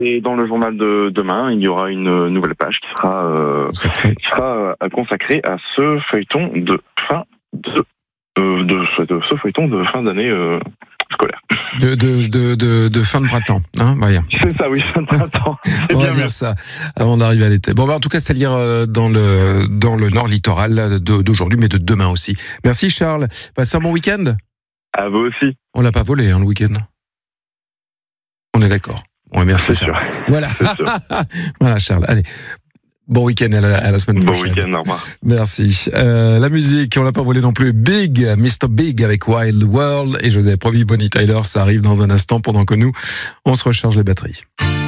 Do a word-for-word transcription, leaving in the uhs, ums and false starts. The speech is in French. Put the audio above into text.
Et dans le journal de demain, il y aura une nouvelle page qui sera, euh, qui sera euh, consacrée à ce feuilleton de fin de, euh, de, de ce feuilleton de fin d'année euh, scolaire. De, de, de, de, de fin de printemps, hein, Maria. C'est ça, oui, fin de printemps. C'est On bien va dire mieux. ça avant d'arriver à l'été. Bon, bah, en tout cas, c'est à lire euh, dans le dans le Nord littoral là, de- d'aujourd'hui, mais de demain aussi. Merci Charles. Passez un bon week-end. À vous aussi. On l'a pas volé, hein, le week-end. On est d'accord. Ouais, merci. C'est Charles. sûr. Voilà. C'est sûr. Voilà, Charles. Allez. Bon week-end à la, à la semaine Bon prochaine. week-end, au revoir. Merci. Euh, la musique, on l'a pas volé non plus. Big, mister Big avec Wild World. Et je vous avais promis Bonnie Tyler, ça arrive dans un instant pendant que nous, on se recharge les batteries.